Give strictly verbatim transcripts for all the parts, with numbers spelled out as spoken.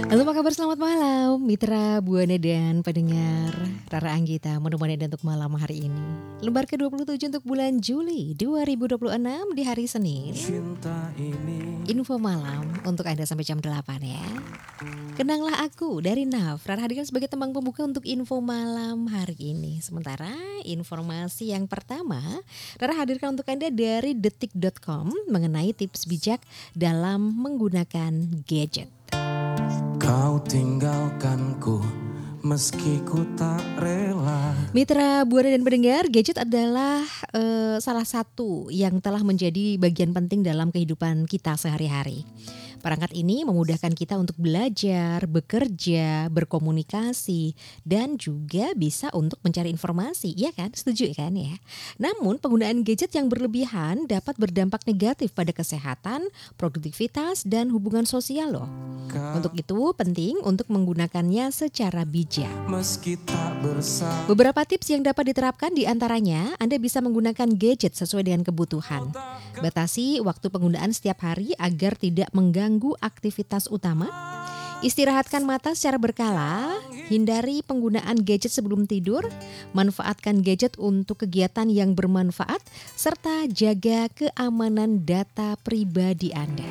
Halo, apa kabar? Selamat malam Mitra Buana dan pendengar Rara Anggita menemani Anda untuk malam hari ini. Lembar ke dua puluh tujuh untuk bulan Juli dua ribu dua puluh enam di hari Senin. Info malam untuk Anda sampai jam delapan ya. Kenanglah Aku dari Nav. Rara hadirkan sebagai tembang pembuka untuk info malam hari ini. Sementara informasi yang pertama Rara hadirkan untuk Anda dari detik dot com mengenai tips bijak dalam menggunakan gadget. Kau tinggalkanku meski ku tak rela. Mitra Buana dan pendengar, gadget adalah uh, salah satu yang telah menjadi bagian penting dalam kehidupan kita sehari-hari. Perangkat ini memudahkan kita untuk belajar, bekerja, berkomunikasi, dan juga bisa untuk mencari informasi, iya kan? Setuju kan ya? Namun penggunaan gadget yang berlebihan dapat berdampak negatif pada kesehatan, produktivitas, dan hubungan sosial loh. Untuk itu penting untuk menggunakannya secara bijak. Meski tak bersama. Beberapa tips yang dapat diterapkan diantaranya, Anda bisa menggunakan gadget sesuai dengan kebutuhan. Batasi waktu penggunaan setiap hari agar tidak mengganggu aktivitas utama. Istirahatkan mata secara berkala, hindari penggunaan gadget sebelum tidur, manfaatkan gadget untuk kegiatan yang bermanfaat, serta jaga keamanan data pribadi Anda.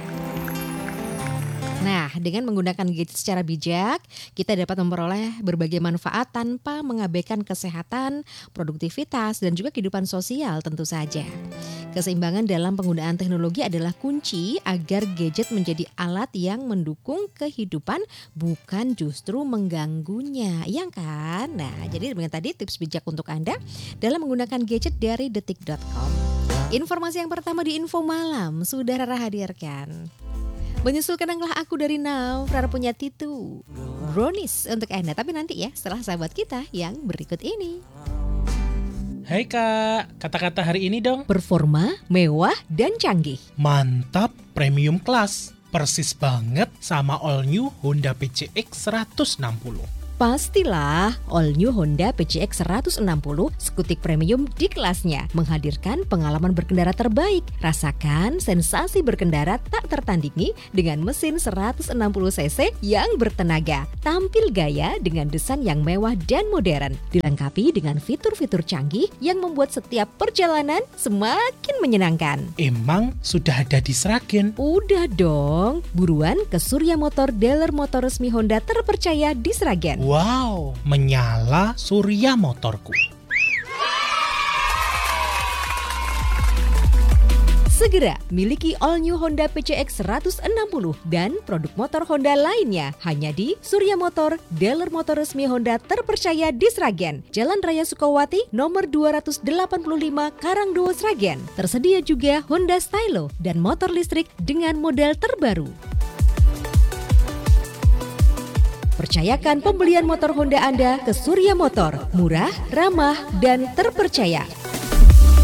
Nah, dengan menggunakan gadget secara bijak, kita dapat memperoleh berbagai manfaat tanpa mengabaikan kesehatan, produktivitas, dan juga kehidupan sosial tentu saja. Keseimbangan dalam penggunaan teknologi adalah kunci agar gadget menjadi alat yang mendukung kehidupan, bukan justru mengganggunya, ya kan? Nah, jadi dengan tadi tips bijak untuk Anda dalam menggunakan gadget dari detik dot com. Informasi yang pertama di Info Malam sudah Rara hadirkan. Menyusul Kenanglah Aku dari Now, Rara punya Titu Brownies untuk Anda. Tapi nanti ya setelah sahabat kita yang berikut ini. Hai Kak, kata-kata hari ini dong. Performa, mewah, dan canggih. Mantap, premium class. Persis banget sama all new Honda P C X seratus enam puluh. Pastilah all new Honda P C X seratus enam puluh skutik premium di kelasnya, menghadirkan pengalaman berkendara terbaik. Rasakan sensasi berkendara tak tertandingi dengan mesin seratus enam puluh cc yang bertenaga. Tampil gaya dengan desain yang mewah dan modern, dilengkapi dengan fitur-fitur canggih yang membuat setiap perjalanan semakin menyenangkan. Emang sudah ada di Sragen? Udah dong, buruan ke Surya Motor, dealer motor resmi Honda terpercaya di Sragen. Wow, menyala Surya Motorku. Segera miliki all new Honda P C X seratus enam puluh dan produk motor Honda lainnya hanya di Surya Motor, dealer motor resmi Honda terpercaya di Sragen, Jalan Raya Sukawati, nomor dua ratus delapan puluh lima Karangdowo, Sragen. Tersedia juga Honda Stylo dan motor listrik dengan model terbaru. Percayakan pembelian motor Honda Anda ke Surya Motor, murah, ramah, dan terpercaya.